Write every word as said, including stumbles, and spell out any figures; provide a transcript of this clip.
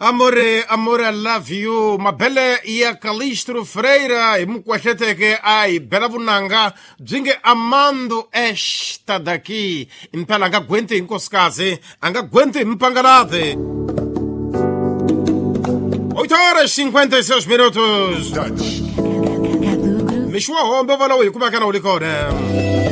Amore, amore, I love you. Mabele ya Calistro Freira e mukwasheteke ai bela vunanga bzinge amando esta daqui. Impela anga gwente inkoskaze, anga gwente impangalate. oito horas e cinquenta e seis minutos. Mishwa hombo vala ui kubakana ulikone.